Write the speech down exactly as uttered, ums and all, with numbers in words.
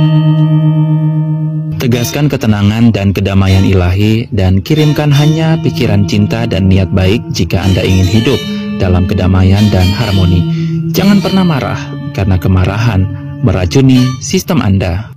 Tegaskan ketenangan dan kedamaian ilahi dan kirimkan hanya pikiran cinta dan niat baik jika Anda ingin hidup dalam kedamaian dan harmoni. Jangan pernah marah, karena kemarahan meracuni sistem Anda.